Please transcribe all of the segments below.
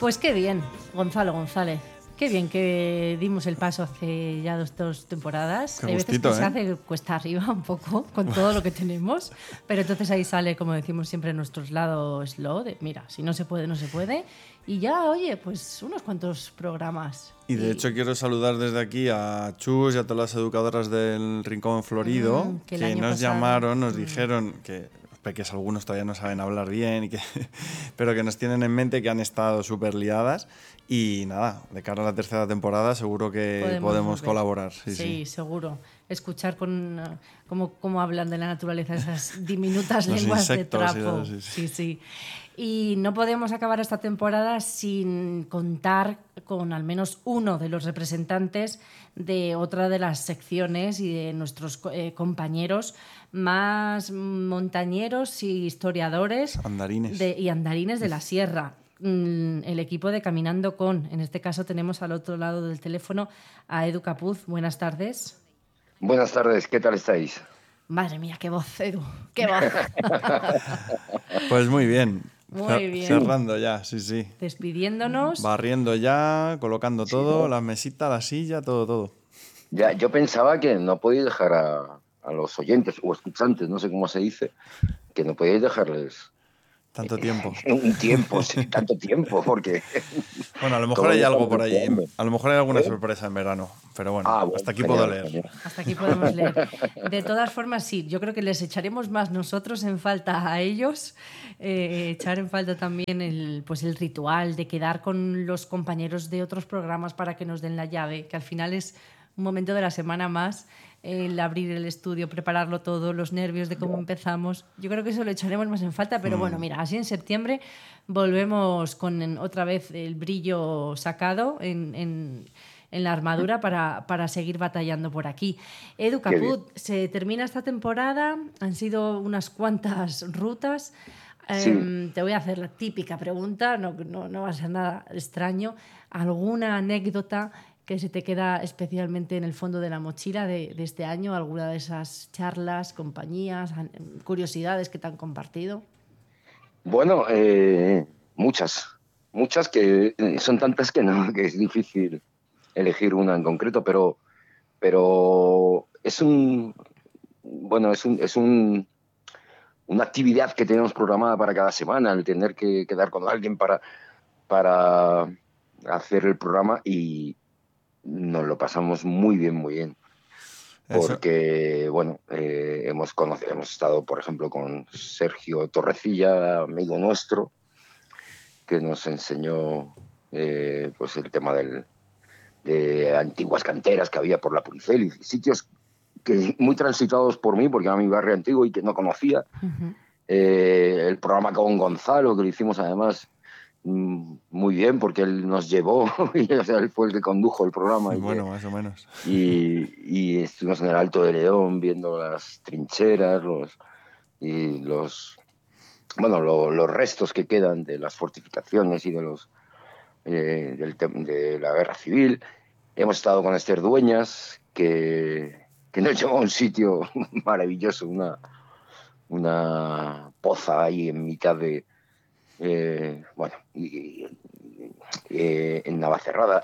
Pues qué bien, Gonzalo González. Qué bien que dimos el paso hace ya dos temporadas. Qué Hay veces gustito, que se hace cuesta arriba un poco con todo lo que tenemos, pero entonces ahí sale, como decimos siempre, nuestro lado slow de mira, si no se puede, no se puede. Y ya, oye, pues unos cuantos programas. Y de hecho quiero saludar desde aquí a Chus y a todas las educadoras del Rincón Florido que el que año nos pasado, llamaron, nos dijeron que los peques algunos todavía no saben hablar bien, pero que nos tienen en mente que han estado súper liadas. Y nada, de cara a la tercera temporada seguro que podemos colaborar. Sí, seguro. Escuchar cómo hablan de la naturaleza esas diminutas Los lenguas de insectos trapo. Sí. Y no podemos acabar esta temporada sin contar con al menos uno de los representantes de otra de las secciones y de nuestros compañeros más montañeros y historiadores y andarines de la sierra. El equipo de Caminando Con. En este caso tenemos al otro lado del teléfono a Edu Capuz. Buenas tardes. Buenas tardes, ¿qué tal estáis? Madre mía, qué voz, Edu, qué voz. Pues muy bien. Muy bien. Cerrando ya, sí. Despidiéndonos. Barriendo ya, colocando todo, ¿no? La mesita, la silla, todo. Ya, yo pensaba que no podíais dejar a los oyentes o escuchantes, no sé cómo se dice, que no podíais dejarles tanto tiempo. Un tiempo, sí, tanto tiempo, porque... Bueno, a lo mejor hay algo por ahí. A lo mejor hay alguna sorpresa en verano, pero bueno, hasta aquí puedo leer. Genial. Hasta aquí podemos leer. De todas formas, sí, yo creo que les echaremos más nosotros en falta a ellos, echar en falta también el ritual de quedar con los compañeros de otros programas para que nos den la llave, que al final es un momento de la semana más, el abrir el estudio, prepararlo todo, los nervios de cómo empezamos. Yo creo que eso lo echaremos más en falta, pero bueno, mira, así en septiembre volvemos con otra vez el brillo sacado en la armadura para seguir batallando por aquí. Edu Caput, se termina esta temporada, han sido unas cuantas rutas. Sí. Te voy a hacer la típica pregunta, no va a ser nada extraño. ¿Alguna anécdota que se te queda especialmente en el fondo de la mochila de este año? ¿Alguna de esas charlas, compañías, curiosidades que te han compartido? Bueno, muchas que son tantas que es difícil elegir una en concreto, pero es una actividad que tenemos programada para cada semana, el tener que quedar con alguien para hacer el programa, y nos lo pasamos muy bien. Porque, bueno, hemos estado, por ejemplo, con Sergio Torrecilla, amigo nuestro, que nos enseñó pues el tema de antiguas canteras que había por la Punicel y sitios que muy transitados por mí, porque era mi barrio antiguo y que no conocía. Uh-huh. El programa con Gonzalo, que lo hicimos además muy bien, porque él nos llevó, y, o sea, él fue el que condujo el programa. Bueno, más o menos. Y estuvimos en el Alto de León viendo las trincheras, los restos que quedan de las fortificaciones y de la guerra civil. Hemos estado con Esther Dueñas, que nos llevó a un sitio maravilloso, una poza ahí en mitad de en Navacerrada,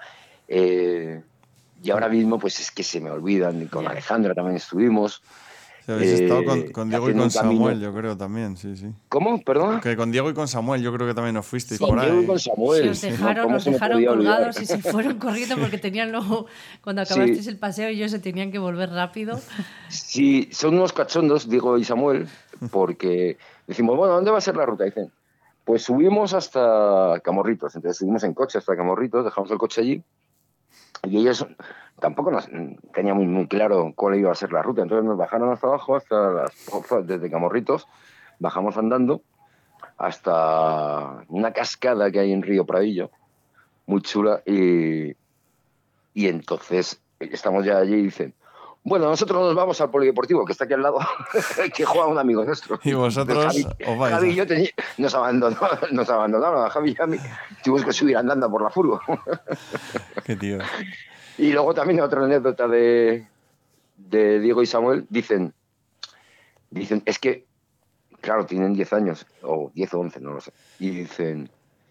y ahora mismo pues es que se me olvidan. Con Alejandra también estuvimos. Habéis estado con Diego y con Samuel, yo creo también, sí. ¿Cómo? ¿Perdón? Que con Diego y con Samuel yo creo que también nos fuisteis por ahí. Con Diego y con Samuel. Sí, os dejaron colgados y se fueron corriendo porque tenían luego, cuando acabasteis el paseo, ellos se tenían que volver rápido. Sí, son unos cachondos, Diego y Samuel, porque decimos, bueno, ¿dónde va a ser la ruta? Dicen, pues subimos hasta Camorritos. Entonces subimos en coche hasta Camorritos, dejamos el coche allí, y ellos tampoco tenían muy claro cuál iba a ser la ruta. Entonces nos bajaron hasta abajo, desde Camorritos, bajamos andando hasta una cascada que hay en Río Pradillo, muy chula, y entonces estamos ya allí y dicen, bueno, nosotros nos vamos al polideportivo, que está aquí al lado, que juega un amigo nuestro. Y vosotros os vais. Javi y yo nos abandonaron a Javi y a mí. Tuvimos que subir andando por la furgo. Qué tío. Y luego también otra anécdota de Diego y Samuel. Dicen, es que, claro, tienen 10 años, o 10 o 11, no lo sé. Y dicen,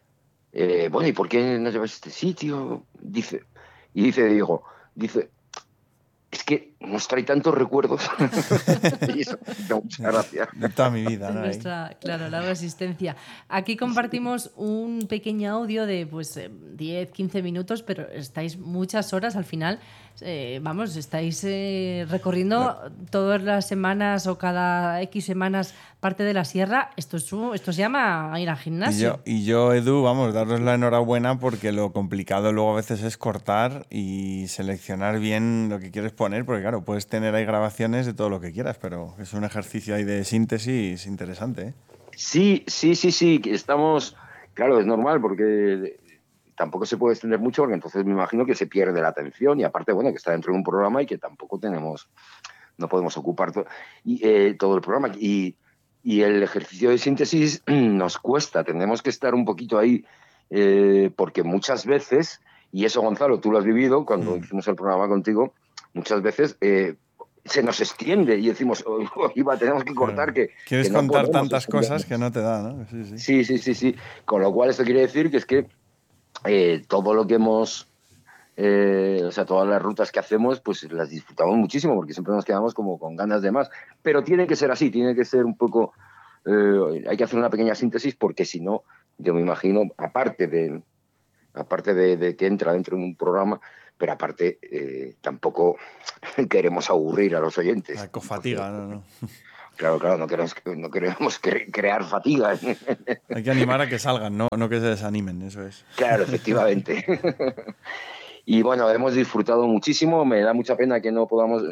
bueno, ¿y por qué no llevas a este sitio? Dice Diego, es que nos trae tantos recuerdos. Y eso, muchas gracias. De toda mi vida, ¿no? Nuestra, claro, larga existencia. Aquí compartimos un pequeño audio de 10, 15 minutos, pero estáis muchas horas al final. Estáis recorriendo todas las semanas o cada X semanas parte de la sierra. Esto se llama ir al gimnasio. Y yo, Edu, daros la enhorabuena, porque lo complicado luego a veces es cortar y seleccionar bien lo que quieres poner, porque claro, puedes tener ahí grabaciones de todo lo que quieras, pero es un ejercicio ahí de síntesis interesante, ¿eh? Sí, estamos... Claro, es normal porque tampoco se puede extender mucho, porque entonces me imagino que se pierde la atención, y aparte, bueno, que está dentro de un programa y que tampoco no podemos ocupar todo el programa. Y el ejercicio de síntesis nos cuesta, tenemos que estar un poquito ahí, porque muchas veces, y eso, Gonzalo, tú lo has vivido cuando hicimos el programa contigo, muchas veces se nos extiende y decimos, tenemos que cortar, que quieres que no contar podemos tantas cosas que no te da, ¿no? Sí. Con lo cual, esto quiere decir que es que todo lo que hemos, todas las rutas que hacemos, pues las disfrutamos muchísimo, porque siempre nos quedamos como con ganas de más. Pero tiene que ser así, tiene que ser un poco... hay que hacer una pequeña síntesis, porque si no, yo me imagino, aparte de que entra dentro de un programa, pero aparte tampoco queremos aburrir a los oyentes. La cofatiga, ¿no? Claro, no queremos crear fatiga. Hay que animar a que salgan, no que se desanimen, eso es. Claro, efectivamente. Y bueno, hemos disfrutado muchísimo. Me da mucha pena que no podamos,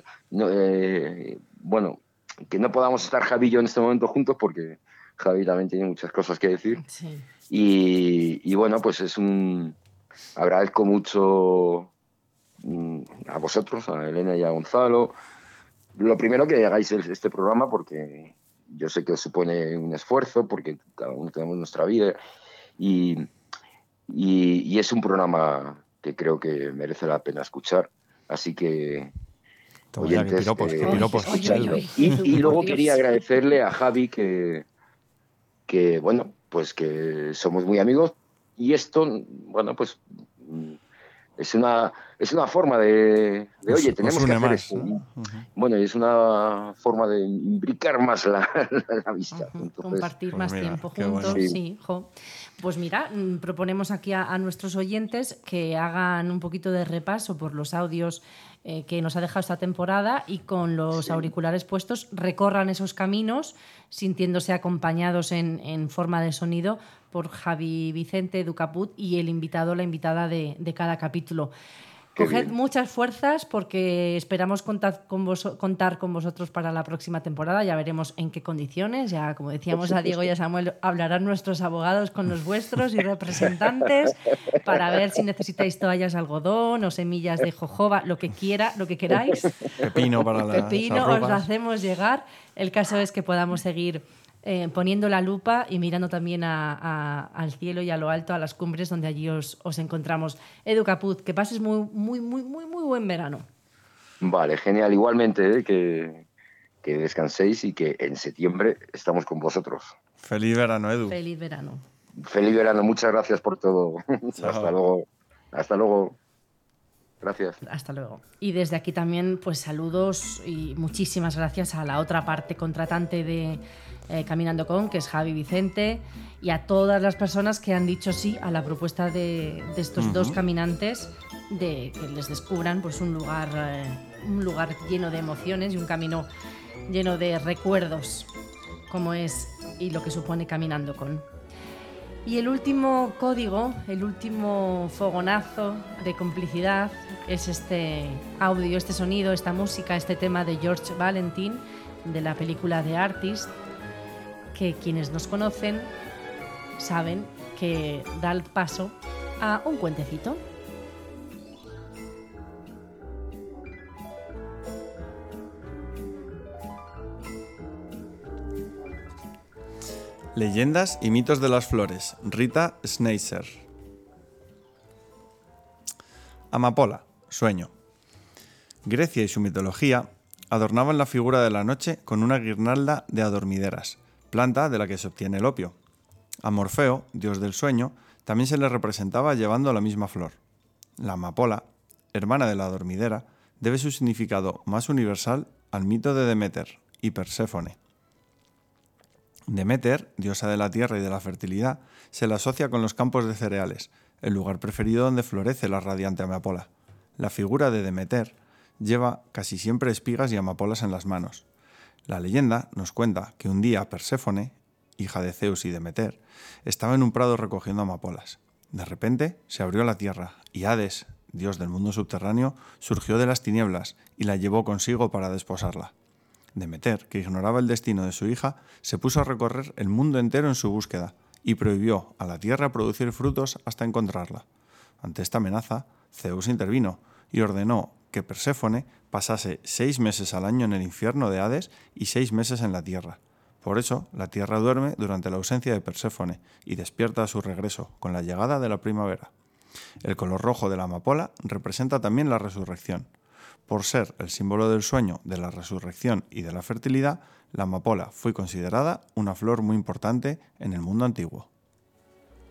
que no podamos estar Javi y yo en este momento juntos, porque Javi también tiene muchas cosas que decir. Sí. Y bueno, pues agradezco mucho a vosotros, a Elena y a Gonzalo. Lo primero, que hagáis este programa, porque yo sé que os supone un esfuerzo, porque cada uno tenemos nuestra vida, y es un programa que creo que merece la pena escuchar. Así que, oyentes, escuchadlo. Y luego quería agradecerle a Javi que bueno, pues que somos muy amigos, y esto, bueno, pues es una forma de oye, tenemos que hacer esto, ¿no? Bueno, y es una forma de imbricar más la amistad. Entonces, compartir más tiempo juntos. Bueno. Sí, pues mira, proponemos aquí a nuestros oyentes que hagan un poquito de repaso por los audios que nos ha dejado esta temporada, y con los auriculares puestos recorran esos caminos sintiéndose acompañados en forma de sonido por Javi Vicente, Edu Caput y el invitado o la invitada de cada capítulo. Coged muchas fuerzas, porque esperamos contar con vosotros para la próxima temporada. Ya veremos en qué condiciones. Ya, como decíamos a Diego y a Samuel, hablarán nuestros abogados con los vuestros y representantes para ver si necesitáis toallas de algodón o semillas de jojoba, lo que queráis. Pepino para Pepino os lo hacemos llegar. El caso es que podamos seguir poniendo la lupa y mirando también al cielo y a lo alto, a las cumbres donde allí os encontramos. Edu Caput, que pases muy buen verano. Vale, genial. Igualmente, que descanséis, y que en septiembre estamos con vosotros. Feliz verano, Edu. Feliz verano. Feliz verano. Muchas gracias por todo. Hasta luego. Hasta luego. Gracias. Hasta luego. Y desde aquí también, pues saludos y muchísimas gracias a la otra parte contratante de Caminando Con, que es Javi Vicente, y a todas las personas que han dicho sí a la propuesta de estos dos caminantes, de que les descubran pues un lugar lleno de emociones y un camino lleno de recuerdos, como es y lo que supone Caminando Con. Y el último código, el último fogonazo de complicidad es este audio, este sonido, esta música, este tema de George Valentin, de la película The Artist, que quienes nos conocen saben que da el paso a un cuentecito. Leyendas y mitos de las flores. Rita Schneiser. Amapola, sueño. Grecia y su mitología adornaban la figura de la noche con una guirnalda de adormideras, planta de la que se obtiene el opio. A Morfeo, dios del sueño, También se le representaba llevando la misma flor. La amapola, hermana de la dormidera, debe su significado más universal al mito de Demeter y Perséfone. Demeter, diosa de la tierra y de la fertilidad, se la asocia con los campos de cereales, el lugar preferido donde florece la radiante amapola. La figura de Demeter lleva casi siempre espigas y amapolas en las manos. La leyenda nos cuenta que un día Perséfone, hija de Zeus y Demeter, estaba en un prado recogiendo amapolas. De repente se abrió la tierra y Hades, dios del mundo subterráneo, surgió de las tinieblas y la llevó consigo para desposarla. Demeter, que ignoraba el destino de su hija, se puso a recorrer el mundo entero en su búsqueda y prohibió a la tierra producir frutos hasta encontrarla. Ante esta amenaza, Zeus intervino y ordenó que Perséfone pasase 6 meses al año en el infierno de Hades y 6 meses en la tierra. Por eso, la tierra duerme durante la ausencia de Perséfone y despierta a su regreso, con la llegada de la primavera. El color rojo de la amapola representa también la resurrección. Por ser el símbolo del sueño, de la resurrección y de la fertilidad, la amapola fue considerada una flor muy importante en el mundo antiguo.